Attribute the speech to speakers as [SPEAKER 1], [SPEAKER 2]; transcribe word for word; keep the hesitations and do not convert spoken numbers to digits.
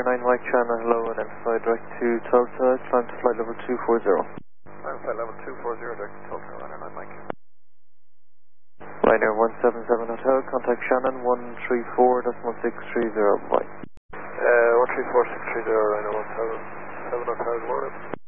[SPEAKER 1] Ryanair nine Mike Channel, hello, and then fly direct to Tulsa, climb to flight level two four zero.
[SPEAKER 2] I'm flight level two four zero, direct to Tulsa, Ryanair nine Mike.
[SPEAKER 1] Ryanair one seven seven Hotel, contact Shannon one three four decimal six three zero, bye.
[SPEAKER 2] Uh, one three four six three zero, Ryanair one seven seven Hotel, good morning.